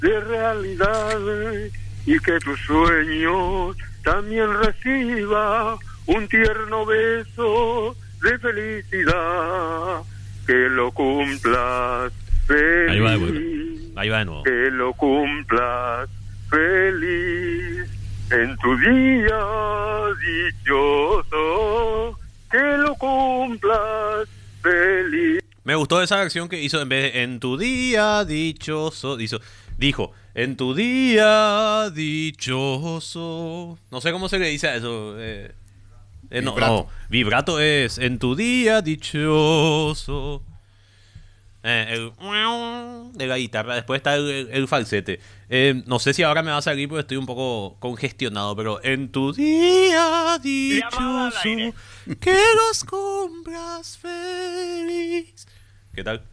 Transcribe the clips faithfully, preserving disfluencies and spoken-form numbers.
de realidad y que tus sueños también reciba un tierno beso de felicidad, que lo cumplas feliz. Ahí va de nuevo. Ahí va de nuevo. Que lo cumplas feliz en tu día dichoso, que lo cumplas feliz. Me gustó esa versión que hizo en vez de en tu día dichoso, hizo, dijo, en tu día dichoso. No sé cómo se le dice a eso. Eh, eh, no, Vibrato. no, vibrato es en tu día dichoso. Eh, el de la guitarra, después está el, el, el falsete. Eh, no sé si ahora me va a salir porque estoy un poco congestionado, pero en tu día dichoso, que los cumplas feliz. ¿Qué tal?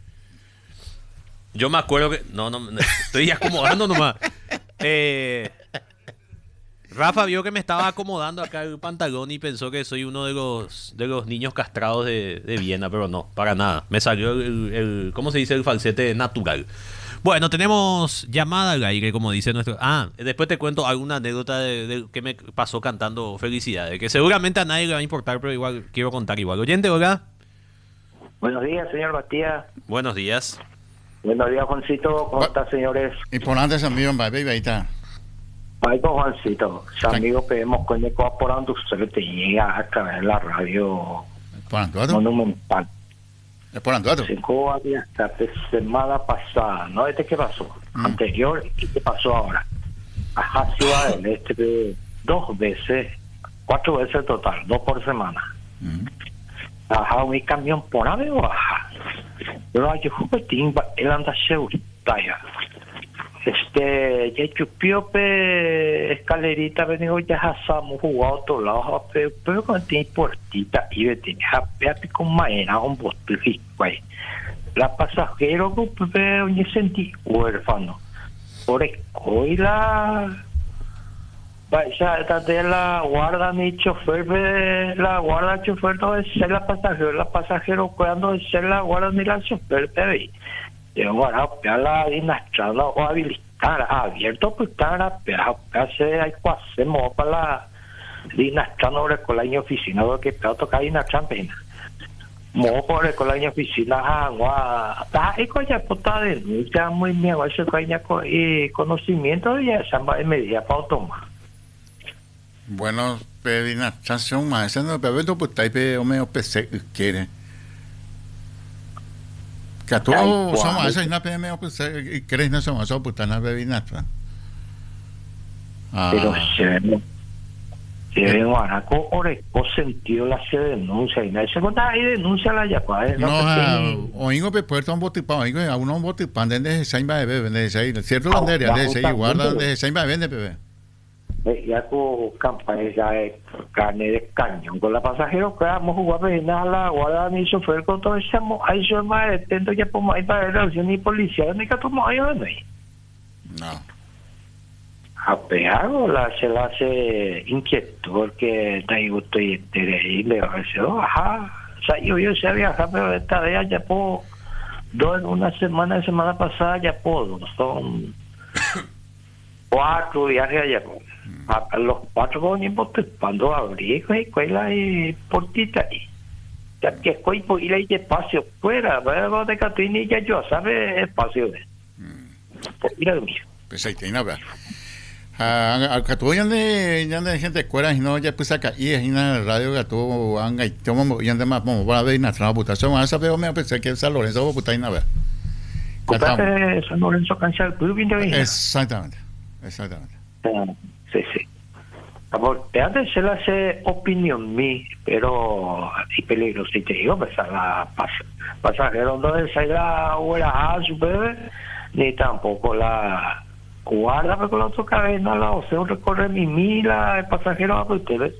Yo me acuerdo que... No, no, estoy acomodando nomás. Eh, Rafa vio que me estaba acomodando acá el pantalón y pensó que soy uno de los de los niños castrados de, de Viena, pero no, para nada. Me salió el, el, el... ¿Cómo se dice? El falsete natural. Bueno, tenemos llamada al aire, como dice nuestro... Ah, después te cuento alguna anécdota de, de que me pasó cantando Felicidades, que seguramente a nadie le va a importar, pero igual quiero contar igual. Oyente, ¿verdad? Buenos días, señor Matías. Buenos días. Buenos días, Juancito. ¿Cómo Bu- están, señores? Importante amigo, baby, ahí está. Ay, con Juancito. Su amigo pedimos coño cooperando. Usted te llega a través de la radio Por Antuato. monumental. Es por Antuato. Cinco días, la semana pasada. ¿No? ¿Este qué pasó? Mm. Anterior, ¿y qué pasó ahora? Ajá, Ciudad del Este, dos veces, cuatro veces en total, dos por semana. Mm. Ajá, un camión por ave o baja. Pero hay juguetín, él anda segurita ya. Este, ya chupió pe escalerita, venido ya hasamos jugado a otro lado, pero pero cuando tiene puertita y tiene happy con maena, un bote güey. La pasajero que me sentí huérfano. Por escuela, vaya, de la guarda mi chofer, ve, la guarda chofer no es ser la pasajero, la pasajero cuando es ser la guarda ni la chofer, bebé. Yo ahora la dinastrada o habilitar abierto pues estar hace hay que hacemos para la dinastrada sobre con la oficina lo que puedo tocar dinastrada pena mo por con la oficina agua está y coña puta de ya muy miedo ese coña y conocimiento ya samba de medida para tomar. Bueno, pedina chanson más, ese no bebé pues está ahí o medio pese quiere. Que a todos somos eso y na P M pues crees no somos eso pues tan bebina. Ah. Pero se se ve guanaco oreco sentido la se denuncia y nadie se cuenta ahí denuncia la ya pues no o ingo pe puerto un botipan ingo a uno un botipan desde ese va bebé desde ahí cierto donde desde ese guarda desde ese va vende bebé. Ya con campaña de carne de cañón con la pasajero que vamos a jugar a la guarda ni chofer con todo ese ahí yo más atento ya por ahí para relación ni policía ni que tomó ahí no no a pegar la se la hace inquieto porque está ahí gusto y y le va a decir ajá o sea yo yo sé viajar pero esta vez ya puedo dos en una semana semana pasada ya puedo son cuatro viajes allá a, a los cuatro coños cuando abrigo y cuela y portita y ya que estoy por ir ahí despacio fuera pero de Catini ya yo sabe espacio de pues mira lo mío pues ahí tiene nada a que tú ya de ya de gente escuela y no ya pues acá y es una radio que tú anga y tomo ya de más como para ver una transportación a esa veo me pensé que San Lorenzo puta y nada San Lorenzo cancha el club exactamente exactamente sí sí porque antes se le hace opinión mí pero y peligroso si te digo pues a la pas, pasajero no es la hora a su bebé ni tampoco la guarda porque la otra cabeza la o sea recorre mi mila el pasajero a ustedes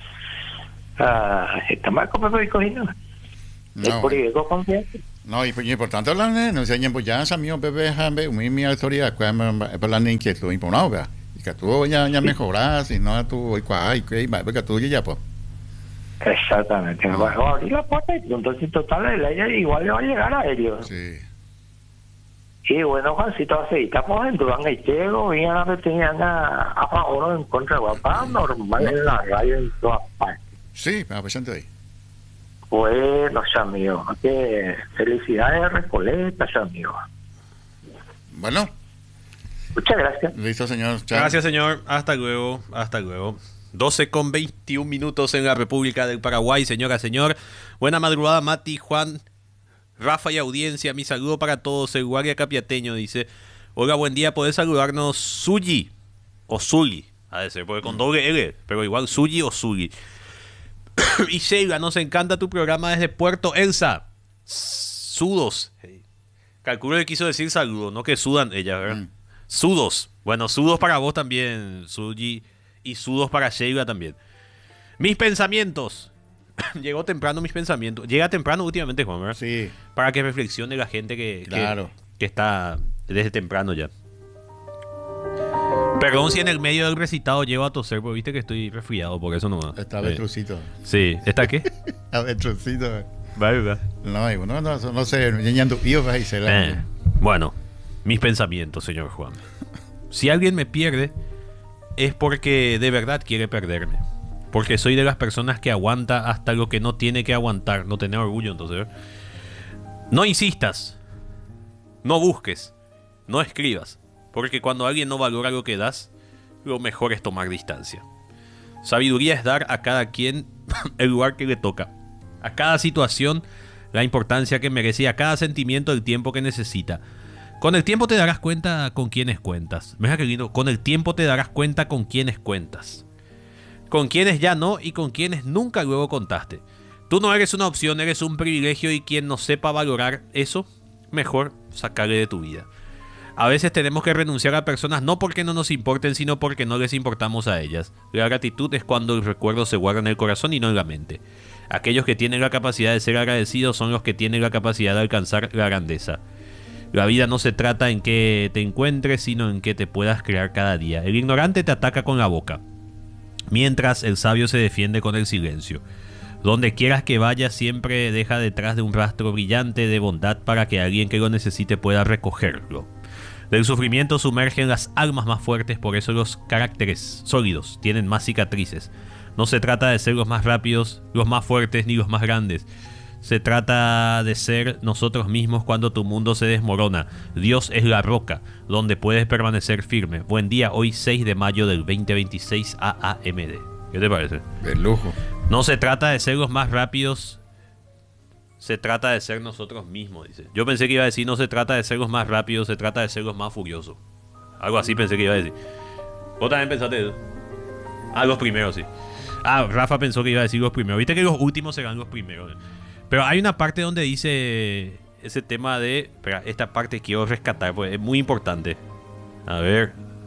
ah está mal como me cogiendo no por eso confianza. No, y, y por tanto la no se llama ya esa mío bebé jambe mi mi autoridad para la inquietud imponado vea y que tú ya ya mejoras y no tú y cuál que va porque tú ya pues exactamente no. Va a abrir la puerta entonces total ella igual le va a llegar a ellos sí Y bueno, Juancito, así estamos en Durán y Diego, y ahora tenían a, a favor o en contra de papá, normal en la radio en todas partes. Sí, me presente ahí. Bueno, amigos, que felicidades, Recoleta, amigos. Bueno, Muchas gracias. listo, señor. Chao. Gracias, señor. Hasta luego. Hasta luego. doce con veintiún minutos en la República del Paraguay, señora, señor. Buena madrugada, Mati, Juan, Rafa y audiencia. Mi saludo para todos. El guardia capiateño dice: hola, buen día. ¿Podés saludarnos Suyi o Zuli? A ver, porque con doble L, pero igual Suyi o Zuli. Y Sheila, nos encanta tu programa desde Puerto Elsa. Sudos. Calculo que quiso decir saludos, no que sudan ella, ¿verdad? Mm. Sudos. Bueno, sudos para vos también, Suyi. Y sudos para Sheila también. Mis pensamientos. Llegó temprano mis pensamientos. Llega temprano últimamente, Juan, ¿verdad? Sí, Para que reflexione la gente que, que- Claro. que está desde temprano ya. Perdón si en el medio del recitado llego a toser, porque viste que estoy resfriado, por eso nomás. está Eh, Betrucito. Sí, ¿está qué? A Betrucito. Vale, vale. No, digo, no, no, no sé, ñañando pío, ahí se la. Eh, bueno, mis pensamientos, señor Juan. Si alguien me pierde, es porque de verdad quiere perderme. Porque soy de las personas que aguanta hasta lo que no tiene que aguantar. No tener orgullo, entonces. No insistas. No busques. No escribas. Porque cuando alguien no valora lo que das, lo mejor es tomar distancia. Sabiduría es dar a cada quien el lugar que le toca. A cada situación la importancia que merece y a cada sentimiento el tiempo que necesita. Con el tiempo te darás cuenta con quiénes cuentas. Mira qué lindo. Con el tiempo te darás cuenta con quiénes cuentas. Con quienes ya no y con quienes nunca luego contaste. Tú no eres una opción, eres un privilegio y quien no sepa valorar eso, mejor sacarle de tu vida. A veces tenemos que renunciar a personas no porque no nos importen, sino porque no les importamos a ellas. La gratitud es cuando el recuerdo se guarda en el corazón y no en la mente. Aquellos que tienen la capacidad de ser agradecidos son los que tienen la capacidad de alcanzar la grandeza. La vida no se trata en que te encuentres, sino en que te puedas crear cada día. El ignorante te ataca con la boca, mientras el sabio se defiende con el silencio. Donde quieras que vayas, siempre deja detrás de un rastro brillante de bondad para que alguien que lo necesite pueda recogerlo. Del sufrimiento sumergen las almas más fuertes, por eso los caracteres sólidos tienen más cicatrices. No se trata de ser los más rápidos, los más fuertes ni los más grandes. Se trata de ser nosotros mismos cuando tu mundo se desmorona. Dios es la roca donde puedes permanecer firme. Buen día, hoy seis de mayo del veinte veintiséis A M D. ¿Qué te parece? De lujo. No se trata de ser los más rápidos, se trata de ser nosotros mismos, dice. Yo pensé que iba a decir no se trata de ser los más rápidos, se trata de ser los más furiosos. Algo así pensé que iba a decir. ¿Vos también pensaste eso? Ah, los primeros, sí. Ah, Rafa pensó que iba a decir los primeros. Viste que los últimos serán los primeros. Pero hay una parte donde dice ese tema de... Espera, esta parte quiero rescatar, pues es muy importante. A ver.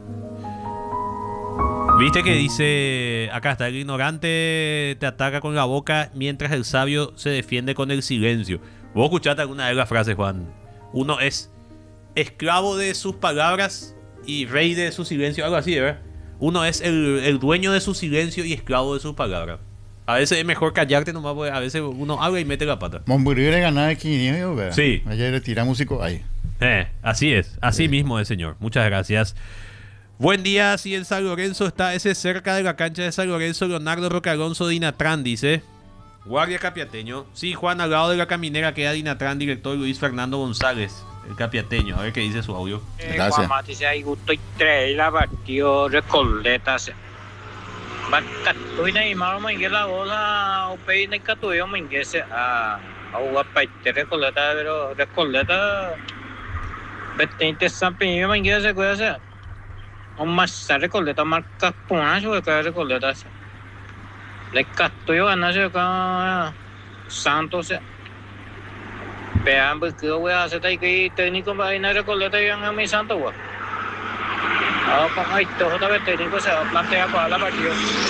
Viste que dice... Acá está, el ignorante te ataca con la boca mientras el sabio se defiende con el silencio. ¿Vos escuchaste alguna vez la frase, Juan? Uno es esclavo de sus palabras y rey de su silencio, algo así, ¿verdad? Uno es el, el dueño de su silencio y esclavo de sus palabras. A veces es mejor callarte nomás, porque a veces uno habla y mete la pata. Monburger ganaba de quinientos, ¿verdad? Sí. Ayer le tira músico ahí. Eh, así es, así Sí. mismo es, señor. Muchas gracias. Buen día, si en San Lorenzo está ese cerca de la cancha de San Lorenzo, Leonardo Roque Alonso Dinatrán, dice. Guardia Capiateño. Sí, Juan, al lado de la caminera queda Dinatrán, director Luis Fernando González, el Capiateño. A ver qué dice su audio. Gracias. Juan Mati se hay gusto y trae la partió Recoleta se. Bacatuy na imaro mangue la bola o pei na catuyo mangue se a a guapaite Recoleta pero Recoleta betente sampinho mangue se coisa se. Un más Recoleta marca ponacho que Recoleta se. Le catuyo ganacho con Santos se. Vean, pues que voy a hacer ahí que técnico va a ir a Recoleta y van a mi santo, güey. Ahora con ahí todo el técnico se va a plantear para la partida.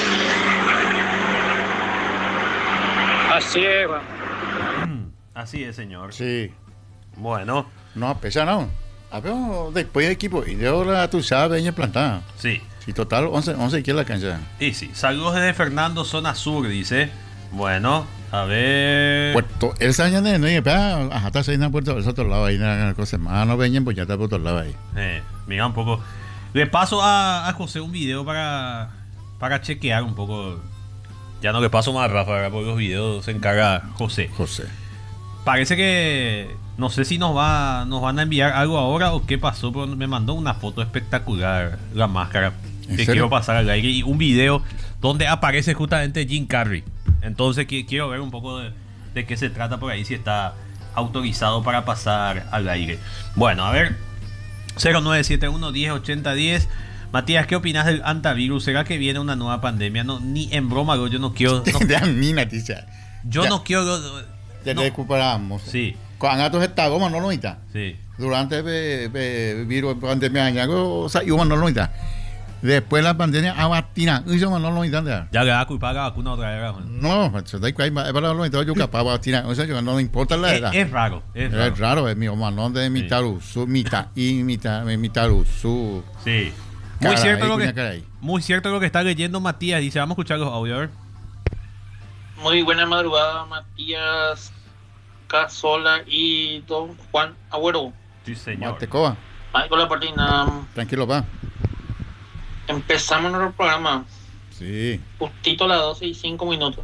Así es, güey. Así es, señor. Sí. Bueno, No, a pesar no. A ver, después de equipo. Y de ahora tú sabes, ella plantada. sí. Si total, once, once aquí en la cancha. Y sí, saludos desde Fernando, zona sur, dice. Bueno, A ver. Puerto Elsa ya no hay, pero ajá, está ahí en Puerto Elsa, otro lado ahí, una cosa más, no venían, pues ya está por otro lado ahí. Eh, mira un poco. Le paso a, a José un video para, para chequear un poco. Ya no le paso más a Rafa, porque los videos se encarga José. José. Parece que no sé si nos va nos van a enviar algo ahora o qué pasó, pero me mandó una foto espectacular, la máscara, ¿En que serio? quiero pasar al aire, y un video donde aparece justamente Jim Carrey. Entonces que, quiero ver un poco de, de qué se trata por ahí, si está autorizado para pasar al aire. Bueno, a ver, cero nueve siete uno, diez, ochenta, diez. Matías, ¿qué opinas del antivirus? ¿Será que viene una nueva pandemia? No, ni en broma, yo no quiero... no- Ya, mi noticia. yo Ya. no quiero... Ya no. recuperamos. Sí, Cuando estos estados, no lo necesita. sí. Durante el virus pandemia, ya o sea, yo no lo necesita. Después la pandemia, abatina, yo no lo necesita. Ya le da culpa a la vacuna otra vez. ¿no? No, se da cuenta, es para lo necesito, yo capaz abatina. O sea, yo no me importa la Es, edad. es raro, es raro. Es raro, es mi hermano de mi Sí. tarusu, mitad y mitad, mi tarusu. Sí. Muy Caray, cierto, lo cuña, que, caray. muy cierto lo que está leyendo Matías. Dice, vamos a escuchar los audios. a ver. Muy buena madrugada, Matías Casola y don Juan Agüero. Sí, señor. Matecoa, Michael Lapartina, tranquilo, va. empezamos nuestro programa, Sí. justito a las doce y cinco minutos.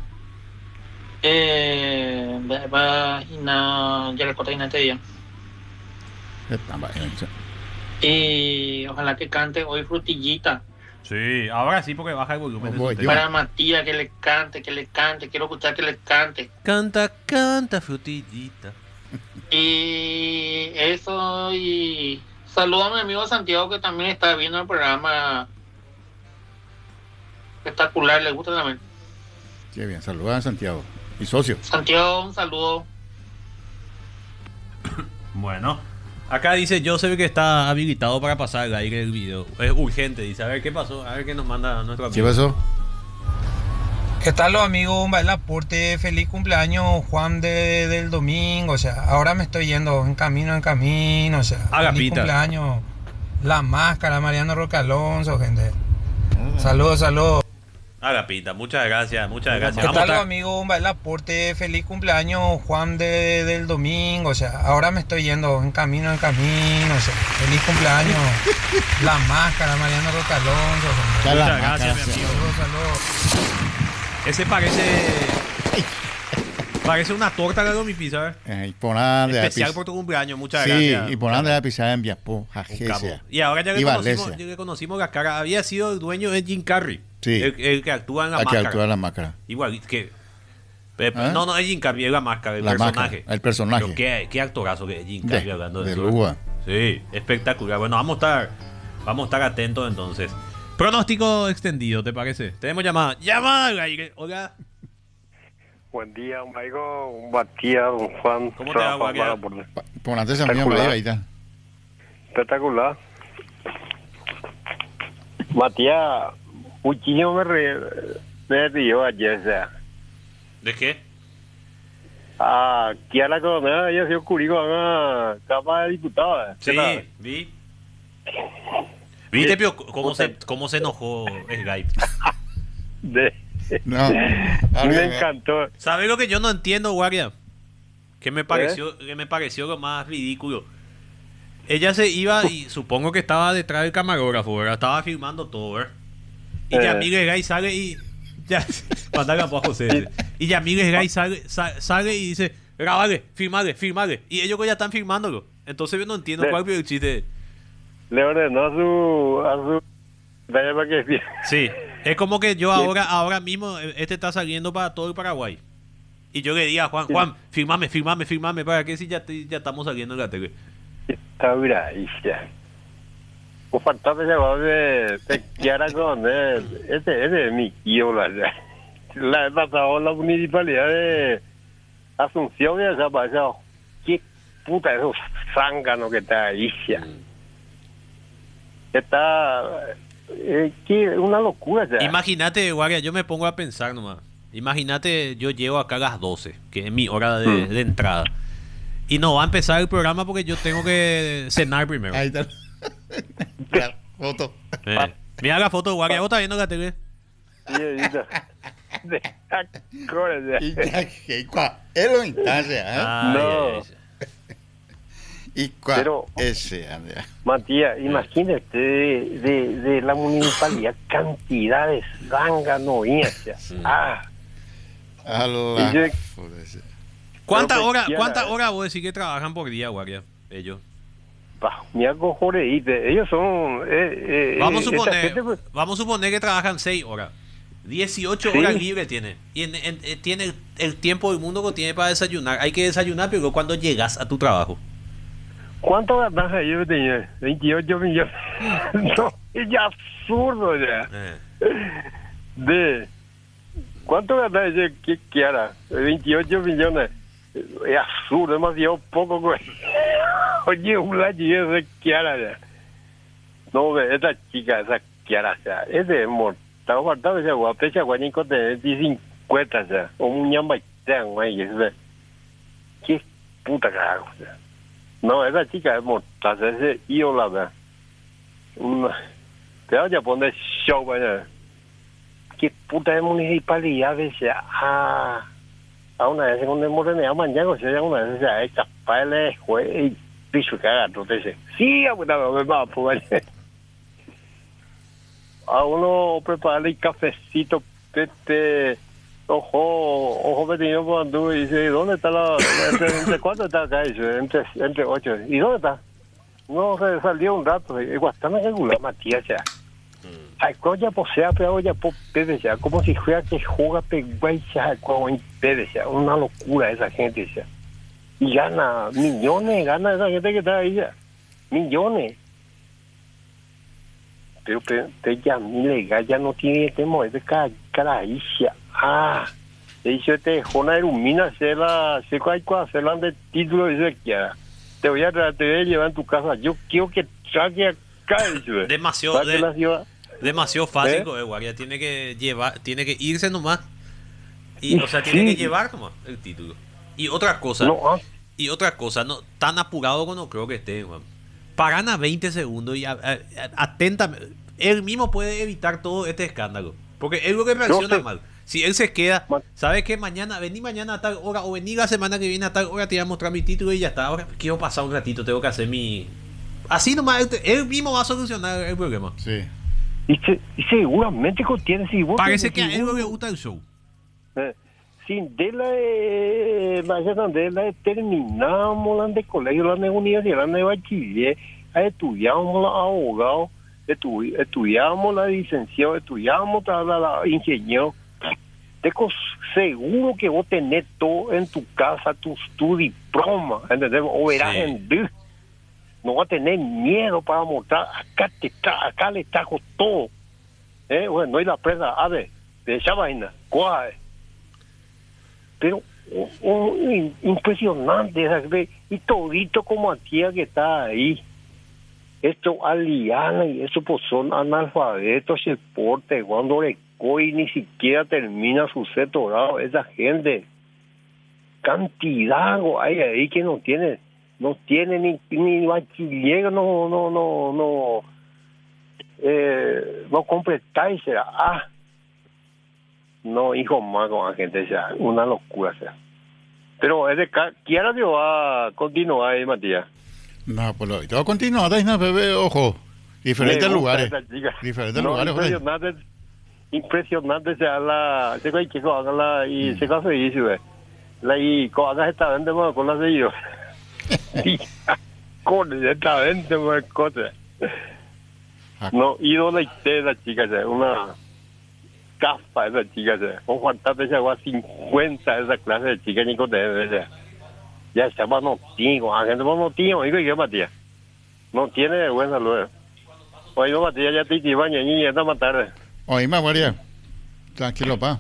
Eh, va y na, ya le corté este día. Está bien. Y ojalá que cante hoy Frutillita. Sí, ahora sí porque baja el volumen. de Voy, su yo. tema. Para Matías, que le cante, que le cante, quiero escuchar que le cante. Canta, canta, frutillita. Y eso, y saludo a mi amigo Santiago, que también está viendo el programa. Espectacular, le gusta también. Qué bien, saludos a Santiago. Y socio. Santiago, un saludo. Bueno, acá dice Joseph que está habilitado para pasar al aire el video. Es urgente, dice. A ver qué pasó, a ver qué nos manda nuestro ¿Qué amigo. pasó? ¿Qué tal los amigos? Un baile aporte, feliz cumpleaños Juan de, del domingo, o sea, ahora me estoy yendo en camino, en camino, o sea, feliz Agapita. cumpleaños, la máscara, Mariano Roque Alonso, gente. Saludos, saludos. Agapita, muchas gracias, muchas gracias. ¿Qué Vamos a tal los estar- amigos? Un baile aporte, feliz cumpleaños Juan de, del domingo, o sea, ahora me estoy yendo en camino, en camino, o sea, feliz cumpleaños, la máscara, Mariano Roque Alonso, gente. Ya la Muchas máscara, gracias, mi sí. amigo. Saludos, saludos. Ese parece. Parece una torta de mi pizza. Eh, y por nada de la Especial pizza. por tu cumpleaños, muchas Sí, gracias. y por nada de la pizza en Viapó, Un capo. Jajesia. Y ahora ya le Y conocimos, Valencia. ya le conocimos la cara. Había sido el dueño de Jim Carrey. Sí. El, el que actúa en la Hay que máscara. actuar la máscara. Igual que. eh, ¿Ah? No, no es Jim Carrey, es la máscara, el La personaje. máscara, el personaje. Pero qué, qué actorazo que es Jim Carrey De- hablando de, de eso. lujo. Sí, espectacular. Bueno, vamos a estar, vamos a estar atentos entonces. Pronóstico extendido, ¿te parece? Tenemos llamada. Llamada al aire. Hola. Buen día, un amigo, un Matías, un Juan. ¿Cómo te va, Rafa, Guardia? por- Pa- Por antes se me Espectacular. ahí está. Espectacular. Matías, muchísimo me, re, me río ayer, o sea. ¿De qué? Aquí a la coronel había sido Curico, a Cámara de Diputados. ¿Qué Sí, tal? vi. ¿Viste, Pio, cómo se, cómo se enojó Skype? De, No. me encantó. ¿Sabes lo que yo no entiendo, Guardia? Que me pareció, que me pareció lo más ridículo. Ella se iba y supongo que estaba detrás del camarógrafo, ¿verdad? Estaba filmando todo, ¿verdad? Y Eh. Yamil Gay sale y. Ya, mandale a José. Y Yamil Gay sale, sa- sale y dice: grabale, filmale, filmale. Y ellos ya están filmándolo. Entonces yo no entiendo Le- cuál es el chiste. Le ordenó a su... A su dale para que... Sí, es como que yo ahora, ahora mismo, este está saliendo para todo el Paraguay. Y yo le diga a Juan, Juan, filmame, filmame, filmame, para que si ya, te- ya estamos saliendo en la tele. Está viradilla. Un fantasma llegó de, de Kiara con él. Ese, ese es mi tío, la La he pasado en la municipalidad de Asunción y desapareció. ¿Qué puta esos zánganos que está ahí? Ya? Está... Eh, que una locura, ya. Imagínate, Guardia, yo me pongo a pensar nomás. Imagínate, yo llego acá a las doce, que es mi hora de, Mm. de entrada. Y no va a empezar el programa porque yo tengo que cenar primero. Ahí está. La foto. Eh, Mira la foto, Guardia, vos estás viendo la tele. Sí, ahorita. Acuérdate. Y ya, que cua, es lo instancia, ¿eh? Ay, No. ay, ay. Y cua, Pero- ese, Andrea. Matías, imagínate de, de, de la municipalidad cantidad de zánganos. Ah, A Y la... yo- joder, ¿Cuántas Pero horas, que cuántas quiera, horas vos decís que trabajan por día, guardia? Ellos. pa, me hago joreíte. Ellos son. Eh, eh, Vamos a esta suponer, gente, pues, vamos a suponer que trabajan seis horas. dieciocho Sí. horas libres tiene. Y en- en- eh, tiene el, el tiempo del mundo que tiene para desayunar. Hay que desayunar, pero cuando llegas a tu trabajo. ¿Cuánto ganas ellos tenían? veintiocho millones. No, es ya absurdo ya. Eh. De. ¿Cuánto ganas ese que quiera? veintiocho millones. Es absurdo, demasiado poco, güey. Oye, un año ese Kiara ya. No, ve, esa chica, esa Kiara, o sea, es de mortal. Estaba faltando ese guapecha, guanico de cincuenta, o sea, o un ñamba, güey, ese. Qué puta carajo, o sea. No, esa chica es mortal, ese ídola, ¿verdad? Una... Te voy a poner show, ¿verdad? Qué puta de municipalidad, decía, ah, a una vez cuando hemos renegado mañana, o sea, una vez, o sea, es capaz de juez y piso que haga, entonces, sí, a una vez, va, pues, a uno prepararle el cafecito, este, ojo, ojo, vecino, cuando dice, ¿dónde está la, entre, entre cuánto está acá? Dice, entre, entre ocho, ¿y dónde está? No, se salió un rato, y Guastana regular, Matías, ya. Ay, coña, pues sea, pero ya, pues, ya, como si fuera que juega, güey, ya, como ya, una locura esa gente, ya. Y gana millones, gana esa gente que está ahí, ya. Millones. Pero, pero, te ya, mi legal, ya no tiene temor, es de carajilla. Ah, de hecho, te dejó una ilumina, se la, se cual, se la de título, dice que ya. Te voy a, te voy a llevar en tu casa, yo quiero que saque acá, dice. Demasiado, Saque de- la ciudad. demasiado fácil, ¿Eh? eh, guardia. Tiene que llevar, tiene que irse nomás. Y, o sea, tiene Sí. que llevar nomás el título. Y otra cosa, No, ah, y otra cosa, no tan apurado como no creo que esté, Juan. Paran a veinte segundos y a- a- a- atenta. Él mismo puede evitar todo este escándalo. Porque es lo que reacciona sé. mal. Si él se queda, Ma- sabe que mañana, vení mañana a tal hora, o vení la semana que viene a tal hora, te voy a mostrar mi título y ya está. Ahora quiero pasar un ratito, tengo que hacer mi. Así nomás, él, él mismo va a solucionar el problema. Sí. y, se- y seguramente contiene, si vos Parece tenés- que a si él vos- no le gusta el show. Eh, sin de la eh, vaya donde la terminamos la de colegio, la de universidad, la de bachiller, estudiamos la abogado, estu- estudiamos la licenciado, estudiamos la, la, la ingeniero. Tengo seguro que vos tenés todo en tu casa, tu, tu diploma, ¿entendés? O verás Sí. en D. No vas a tener miedo para mostrar, acá te está, acá le trajo todo. ¿Eh? Bueno, no hay la presa, a ver, de esa vaina, ¿cuál? Pero oh, oh, in- impresionante, esa ve, y todito como aquí que está ahí. Esto aliana y eso pues son analfabetos, el porte, cuando le coy ni siquiera termina su doctorado, esa gente. Cantidad hay ahí que no tiene, no tiene ni, ni bachiller, no, no, no, no, eh, no completáis, será, ah, no, hijo más con la gente, sea, una locura, sea. Pero es de ca- quiera que va a continuar ahí, Matías. No, pues lo todo continúa, no, bebé, ojo. Diferentes Me gusta lugares. esa chica. Diferentes No, lugares, joder. impresionante, impresionante sea la, se que que haga la y Mm. se casa y dice, la y con haga esta vende más con la de yo. Y con esta vende más cosas. Ah. No, ídola y esa chica, sea, una capa esa chica, sea. Un fantasma esa agua cincuenta esa clase de chica ni con de sea. Ya se llama no tengo, a gente no tengo, digo yo Matías. No tiene vergüenza luego. Oye, Matías, ya te iba y ya está más tarde. Oye, más, Guaria. Tranquilo, pa.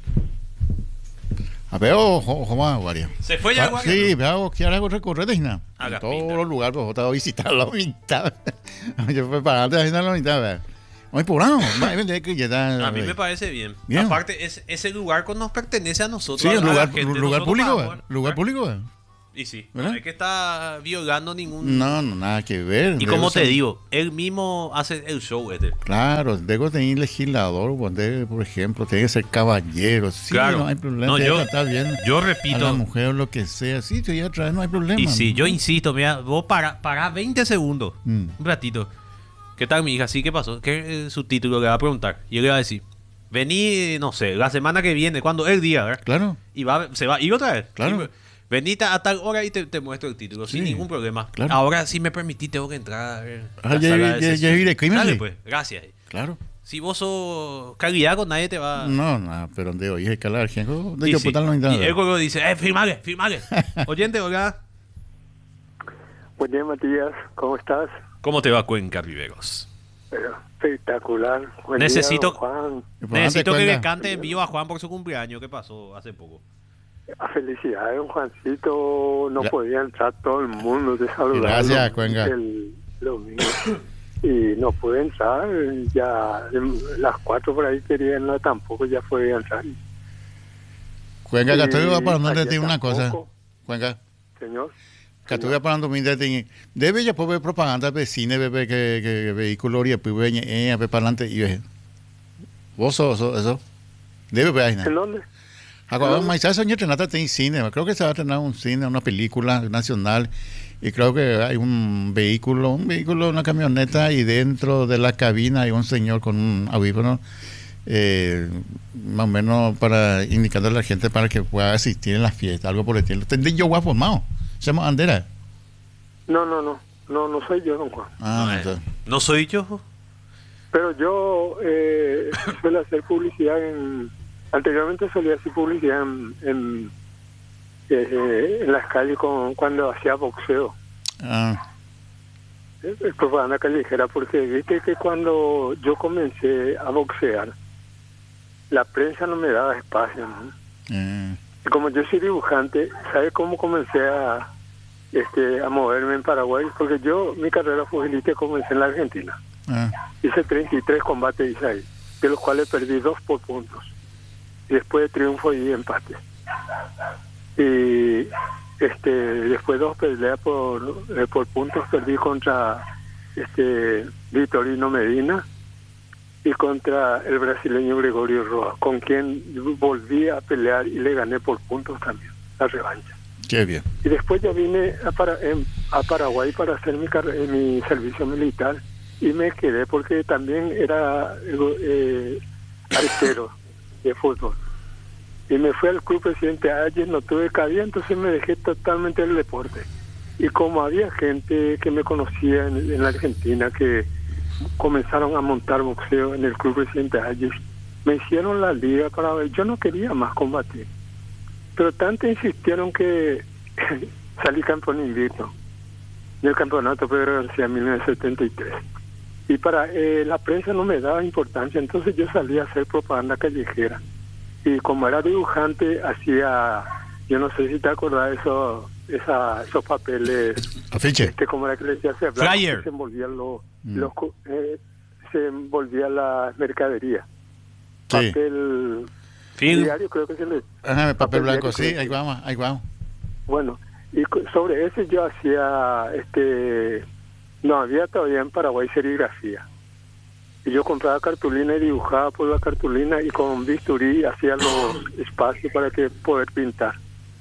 A ver, ojo, ojo más, Guaria. ¿Se fue ya, Ah, guardia? sí, veo que ahora recorrer de Isna. Haga En todos pinta. los lugares, pues, estaba a visitar la mitad. Yo fui para antes de visitar la mitad, ¿verdad? Oye, por ahí, va a ver que ya está. A mí me parece bien. Bien. Aparte, es, ese lugar nos pertenece a nosotros. Sí, a- un a la lugar, gente. un lugar Nosotros público, vamos, ¿verdad? ¿verdad? Lugar público, ¿verdad? Y sí, ¿verdad? no es que está violando ningún... No, no, nada que ver. Y Debe como te ser- digo, él mismo hace el show este. Claro, debo tener legislador, pues, debe, por ejemplo, tiene que ser caballero. Sí, Claro. no hay problema. No, tiene yo- que tratar bien Yo a la repito, mujer o lo que sea. Sí, yo ya otra vez no hay problema. y sí, yo ¿no? insisto, mira, vos para, para veinte segundos, Mm. un ratito. ¿Qué tal, mi hija? Sí, ¿qué pasó? ¿Qué es su título? Le va a preguntar. Y yo le va a decir, vení, no sé, la semana que viene, cuando el día, ¿verdad? Claro, Y va, se va a ir otra vez. Claro. Y, venite a tal hora y te, te muestro el título, sin Sí, ningún problema. claro. Ahora, si me permitís, tengo que entrar. eh, Ah, la ya- sala ya- de ya sesión. iré, crímele. Dale, pues, gracias. claro. Si vos sos calidad, nadie te va... No, no, pero de hoy es que la gente de Y yo sí. puta no Y nada. él luego dice, eh, firmale, firmale. Oyente, hola. Buen día, Matías. ¿Cómo estás? ¿Cómo te va Cuenca, Riveros? Pero espectacular. Buen Necesito- día, don Juan. Necesito que le Cuenca. cante en vivo a Juan por su cumpleaños. ¿Qué pasó hace poco? A felicidades, don Juancito. No Gra- podía entrar todo el mundo de saludar. Gracias, Cuenca. El domingo. Y no pude entrar. Ya em, las cuatro por ahí quería entrar, tampoco ya podía entrar. Cuenca, que estoy Y parando de ayer ti una cosa. tampoco, Cuenca, Señor. que estoy parando mi de ti. Debe ya poder ver propaganda de cine, bebé, que, que vehículo y después ve eh, ver para adelante y ve. Vos sos eso, eso. Debe ver ahí. ¿En dónde? Ahora, más eso ni estrenar en cine. Creo que se va a estrenar un cine, una película nacional. Y creo que hay un vehículo, un vehículo, una camioneta, y dentro de la cabina hay un señor con un audífono, eh, más o menos para indicando a la gente para que pueda asistir en la fiesta, algo por el estilo. Tendré yo guapo formado. Se llama Andera. No, no, no. No, no soy yo, don Juan. Ah, no, eh, entonces, ¿no soy yo? Pero yo eh, suelo hacer publicidad en... Anteriormente solía hacer publicidad en, en, eh, en las calles con, cuando hacía boxeo. ah, Eh, eh, propaganda callejera, porque viste que cuando yo comencé a boxear, la prensa no me daba espacio, ¿no? eh, Y como yo soy dibujante, ¿sabes cómo comencé a, este, a moverme en Paraguay? Porque yo, mi carrera pugilística comencé en la Argentina. ah, Hice treinta y tres combates, hice ahí, de los cuales perdí dos por puntos. Y después de triunfo y empate. Y este después dos peleas por, eh, por puntos perdí contra este Vitorino Medina y contra el brasileño Gregorio Roa, con quien volví a pelear y le gané por puntos también, la revancha. qué bien. Y después yo vine a, para, em, a Paraguay para hacer mi, carre- mi servicio militar y me quedé porque también era eh, arquero de fútbol. Y me fui al club Presidente Ayes, no tuve cabida, entonces me dejé totalmente del deporte. Y como había gente que me conocía en, en la Argentina, que comenzaron a montar boxeo en el club Presidente Ayes, me hicieron la liga para ver. Yo no quería más combatir. Pero tanto insistieron que salí campeón invicto en el campeonato Pedro García en mil novecientos setenta y tres. Y para eh, la prensa no me daba importancia, entonces yo salí a hacer propaganda callejera. Y como era dibujante, hacía, yo no sé si te acordás, eso, esa, esos papeles, Afiche. este, como era que le decía, hacer blanco, Flyer. que se envolvían los, Mm. los cu- eh, se envolvía la mercadería. Sí. Papel Film. diario, creo que se le... Ajá, papel papel blanco, diario, sí, creo ahí que- vamos, ahí vamos. Bueno, y co- sobre ese yo hacía, este, no había todavía en Paraguay serigrafía. Y yo compraba cartulina y dibujaba por la cartulina y con bisturí hacía los espacios para que poder pintar.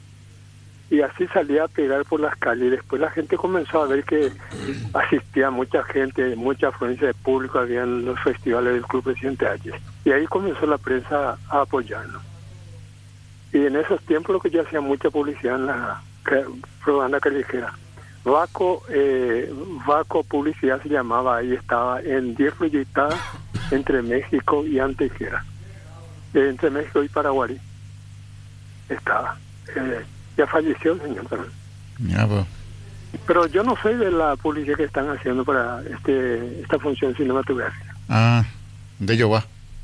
Y así salía a pegar por las calles. Y después la gente comenzó a ver que asistía mucha gente, mucha afluencia de público había en los festivales del Club Presidente Ayes. Y ahí comenzó la prensa a apoyarnos. Y en esos tiempos lo que yo hacía mucha publicidad en la ca- propaganda callejera. Vaco, eh, Vaco Publicidad se llamaba, ahí estaba en diez proyectadas entre México y Antequera, eh, entre México y Paraguay. Estaba. Eh, ya falleció el señor también. Ya, pues. Pero yo no soy de la publicidad que están haciendo para este esta función cinematográfica. Ah, de Yoba.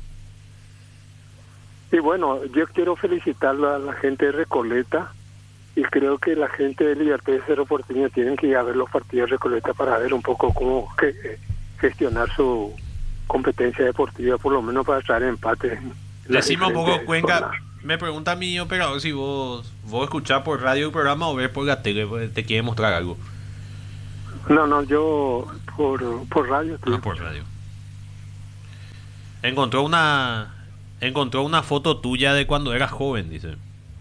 Y bueno, yo quiero felicitar a la gente de Recoleta y creo que la gente de Libertad de Cerro Porteño tienen que ir a ver los partidos de Recoleta para ver un poco cómo que, eh, gestionar su competencia deportiva, por lo menos para traer empate. en las Decime un poco, diferentes Cuenca, zonas. Me pregunta mi operador si vos, vos escuchás por radio el programa o ves por la tele, pues, te quiere mostrar algo. No, no, yo por, por radio. Ah, por radio. Encontró una encontró una foto tuya de cuando eras joven, dice.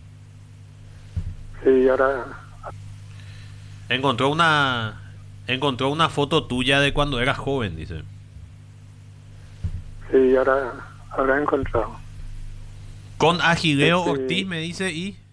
Sí, ahora... Encontró una encontró una foto tuya de cuando eras joven, dice. Sí, ahora, ahora he encontrado. Con Agileo Este- Ortiz, me dice, y...